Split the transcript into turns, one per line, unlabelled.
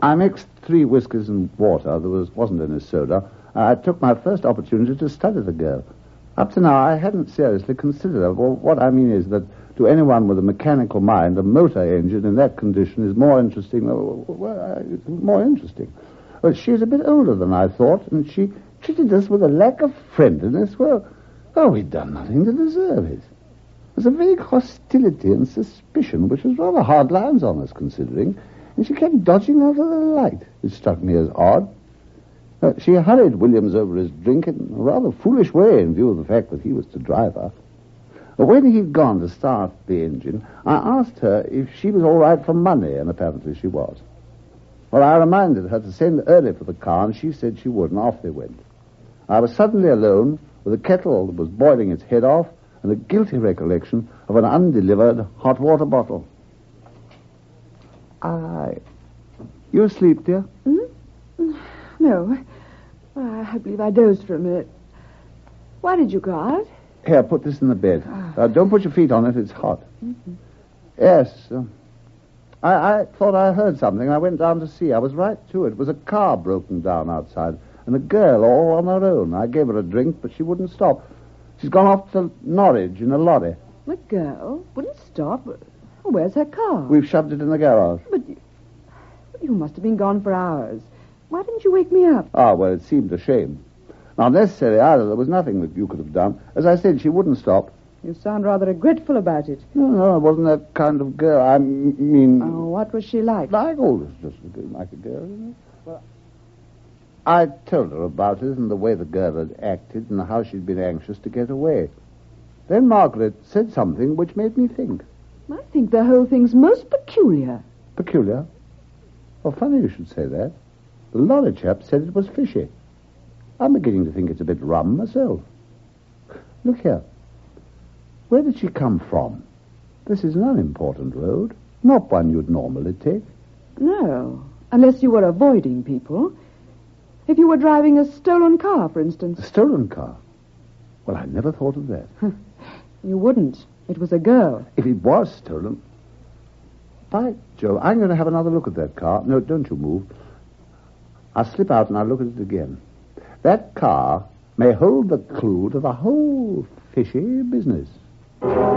I mixed 3 whiskies and water. There wasn't any soda. I took my first opportunity to study the girl. Up to now, I hadn't seriously considered her. Well, what I mean is that to anyone with a mechanical mind, a motor engine in that condition is more interesting. Well, she's a bit older than I thought, and she treated us with a lack of friendliness. Well, we'd done nothing to deserve it. There's a vague hostility and suspicion, which was rather hard lines on us, considering, and she kept dodging out of the light. It struck me as odd. She hurried Williams over his drink in a rather foolish way in view of the fact that he was to drive her. When he'd gone to start the engine, I asked her if she was all right for money, and apparently she was. Well, I reminded her to send early for the car, and she said she would, and off they went. I was suddenly alone with a kettle that was boiling its head off and a guilty recollection of an undelivered hot water bottle. You asleep, dear?
No. I believe I dozed for a minute. Why did you go out?
Here, put this in the bed. Don't put your feet on it. It's hot. Mm-hmm. Yes. I thought I heard something. I went down to see. I was right to it. It was a car broken down outside, and a girl all on her own. I gave her a drink, but she wouldn't stop. She's gone off to Norwich in a lorry.
The girl wouldn't stop? Where's her car?
We've shoved it in the garage.
But you must have been gone for hours. Why didn't you wake me up?
Well, it seemed a shame. Not necessary either. There was nothing that you could have done. As I said, she wouldn't stop.
You sound rather regretful about it.
No, I wasn't that kind of girl. I mean...
Oh, what was she like?
Like all this, just like a girl, isn't it? Well, I told her about it and the way the girl had acted and how she'd been anxious to get away. Then Margaret said something which made me think.
I think the whole thing's most peculiar.
Peculiar? Well, funny you should say that. The lorry chap said it was fishy. I'm beginning to think it's a bit rum myself. Look here. Where did she come from? This is an unimportant road, not one you'd normally take.
No, unless you were avoiding people. If you were driving a stolen car, for instance.
A stolen car? Well, I never thought of that.
You wouldn't. It was a girl.
If it was stolen... By Joe, I'm going to have another look at that car. No, don't you move. I'll slip out and I'll look at it again. That car may hold the clue to the whole fishy business.